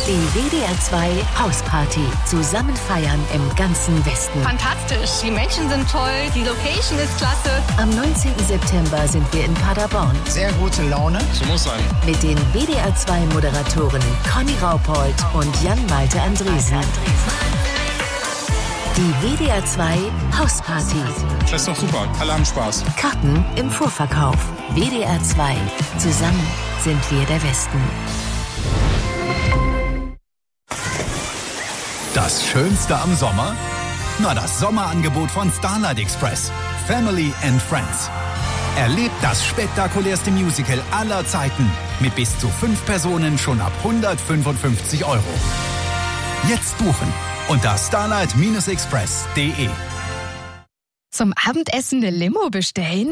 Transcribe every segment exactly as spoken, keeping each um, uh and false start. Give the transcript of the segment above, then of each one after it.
Die W D R zwei Hausparty. Zusammen feiern im ganzen Westen. Fantastisch. Die Menschen sind toll. Die Location ist klasse. Am neunzehnten September sind wir in Paderborn. Sehr gute Laune. So muss sein. Mit den W D R zwei Moderatoren Conny Raupold und Jan-Malte Andresen. Die W D R zwei Hausparty. Das ist doch super. Alle haben Spaß. Karten im Vorverkauf. W D R zwei. Zusammen sind wir der Westen. Das Schönste am Sommer? Na, das Sommerangebot von Starlight Express. Family and Friends. Erlebt das spektakulärste Musical aller Zeiten. Mit bis zu fünf Personen schon ab hundertfünfundfünfzig Euro. Jetzt buchen unter starlight express punkt de. Zum Abendessen eine Limo bestellen?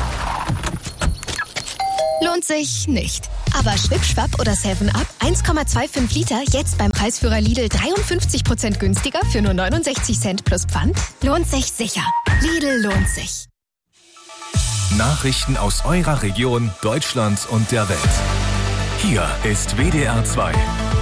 Lohnt sich nicht. Aber Schwipp-Schwapp oder seven up eins Komma fünfundzwanzig Liter jetzt beim Preisführer Lidl dreiundfünfzig Prozent günstiger für nur neunundsechzig Cent plus Pfand? Lohnt sich sicher. Lidl lohnt sich. Nachrichten aus eurer Region, Deutschland und der Welt. Hier ist W D R zwei.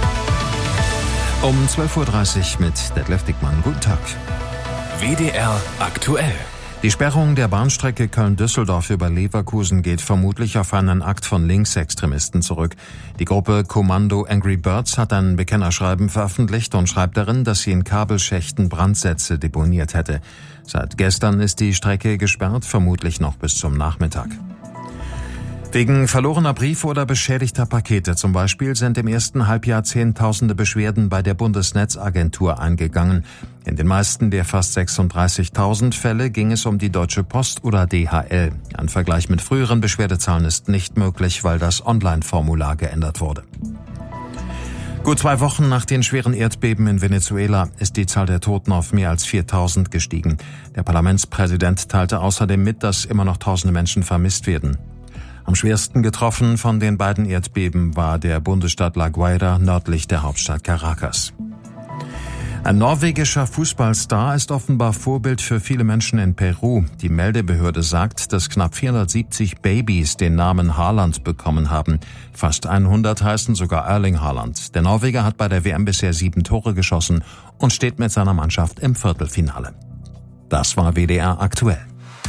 Um zwölf Uhr dreißig mit Detlef Dickmann. Guten Tag. W D R aktuell. Die Sperrung der Bahnstrecke Köln-Düsseldorf über Leverkusen geht vermutlich auf einen Akt von Linksextremisten zurück. Die Gruppe Kommando Angry Birds hat ein Bekennerschreiben veröffentlicht und schreibt darin, dass sie in Kabelschächten Brandsätze deponiert hätte. Seit gestern ist die Strecke gesperrt, vermutlich noch bis zum Nachmittag. Wegen verlorener Briefe oder beschädigter Pakete zum Beispiel sind im ersten Halbjahr Zehntausende Beschwerden bei der Bundesnetzagentur eingegangen. In den meisten der fast sechsunddreißigtausend Fälle ging es um die Deutsche Post oder D H L. Ein Vergleich mit früheren Beschwerdezahlen ist nicht möglich, weil das Online-Formular geändert wurde. Gut zwei Wochen nach den schweren Erdbeben in Venezuela ist die Zahl der Toten auf mehr als viertausend gestiegen. Der Parlamentspräsident teilte außerdem mit, dass immer noch tausende Menschen vermisst werden. Am schwersten getroffen von den beiden Erdbeben war der Bundesstaat La Guaira nördlich der Hauptstadt Caracas. Ein norwegischer Fußballstar ist offenbar Vorbild für viele Menschen in Peru. Die Meldebehörde sagt, dass knapp vierhundertsiebzig Babys den Namen Haaland bekommen haben. Fast hundert heißen sogar Erling Haaland. Der Norweger hat bei der W M bisher sieben Tore geschossen und steht mit seiner Mannschaft im Viertelfinale. Das war W D R aktuell.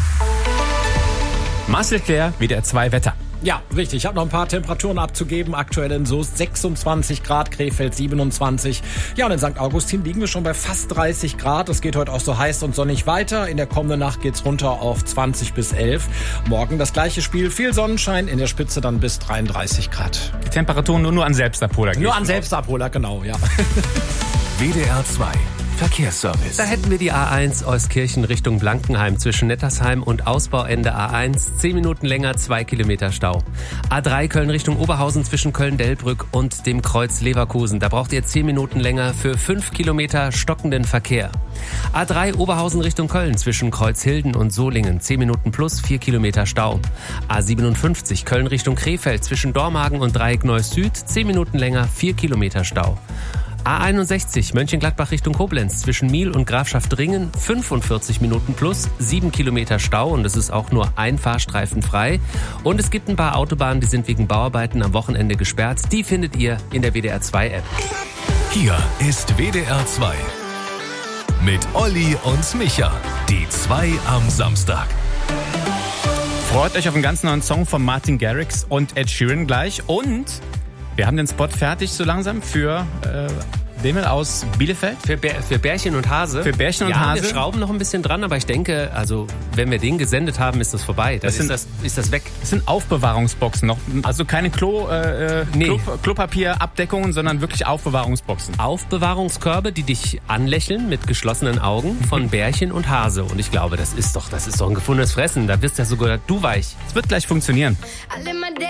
Marcel Claire, W D R zwei Wetter. Ja, richtig. Ich habe noch ein paar Temperaturen abzugeben. Aktuell in Soest sechsundzwanzig Grad, Krefeld siebenundzwanzig. Ja, und in Sankt Augustin liegen wir schon bei fast dreißig Grad. Es geht heute auch so heiß und sonnig weiter. In der kommenden Nacht geht's runter auf zwanzig bis elf. Morgen das gleiche Spiel, viel Sonnenschein, in der Spitze dann bis dreiunddreißig Grad. Die Temperaturen nur, nur an Selbstabholer. Nur an Selbstabholer, genau, ja. W D R zwei. Verkehrsservice. Da hätten wir die A eins Euskirchen Richtung Blankenheim zwischen Nettersheim und Ausbauende A eins. Zehn Minuten länger, zwei Kilometer Stau. A drei Köln Richtung Oberhausen zwischen Köln-Delbrück und dem Kreuz Leverkusen. Da braucht ihr zehn Minuten länger für fünf Kilometer stockenden Verkehr. A drei Oberhausen Richtung Köln zwischen Kreuzhilden und Solingen. zehn Minuten plus, vier Kilometer Stau. A siebenundfünfzig Köln Richtung Krefeld zwischen Dormagen und Dreieck Neuss Süd. zehn Minuten länger, vier Kilometer Stau. A einundsechzig Mönchengladbach Richtung Koblenz zwischen Miel und Grafschaft Ringen, fünfundvierzig Minuten plus, sieben Kilometer Stau und es ist auch nur ein Fahrstreifen frei. Und es gibt ein paar Autobahnen, die sind wegen Bauarbeiten am Wochenende gesperrt. Die findet ihr in der W D R zwei App. Hier ist W D R zwei. Mit Olli und Micha. Die zwei am Samstag. Freut euch auf einen ganz neuen Song von Martin Garrix und Ed Sheeran gleich. Und wir haben den Spot fertig so langsam für äh, Demel aus Bielefeld. Für, Bär, für Bärchen und Hase. Für Bärchen und ja, Hase. Wir schrauben noch ein bisschen dran, aber ich denke, also wenn wir den gesendet haben, ist das vorbei. Das, das sind, ist, das, ist das weg. Das sind Aufbewahrungsboxen noch. Also keine Klo, äh, nee. Klo, Klopapierabdeckungen, sondern wirklich Aufbewahrungsboxen. Aufbewahrungskörbe, die dich anlächeln mit geschlossenen Augen von Bärchen und Hase. Und ich glaube, das ist doch, das ist doch ein gefundenes Fressen. Da wirst ja sogar du weich. Es wird gleich funktionieren.